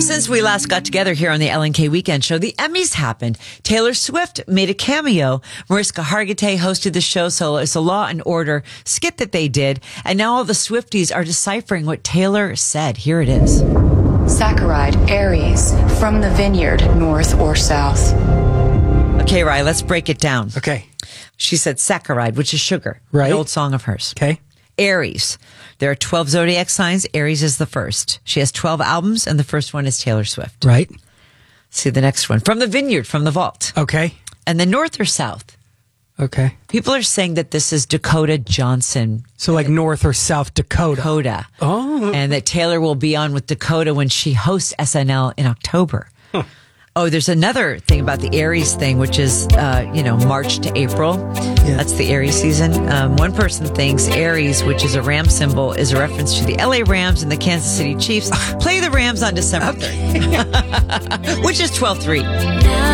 Since we last got together here on the LNK Weekend Show, the Emmys happened. Taylor Swift made a cameo. Mariska Hargitay hosted the show, so it's a Law and Order skit that they did. And now all the Swifties are deciphering what Taylor said. Here it is. Saccharide, Aries, from the vineyard, north or south. Okay, Rye, let's break it down. Okay. She said saccharide, which is sugar. Right. An old song of hers. Okay. Aries. There are 12 zodiac signs. Aries is the first. She has 12 albums, and the first one is Taylor Swift. Right. See the next one. From the vineyard, from the vault. Okay. And then north or south? Okay. People are saying that this is Dakota Johnson. So like North or South Dakota. Dakota. Oh. And that Taylor will be on with Dakota when she hosts SNL in October. Huh. Oh, there's another thing about the Aries thing, which is, March to April. Yeah. That's the Aries season. One person thinks Aries, which is a ram symbol, is a reference to the LA Rams and the Kansas City Chiefs. Play the Rams on December 3rd, which is 12-3.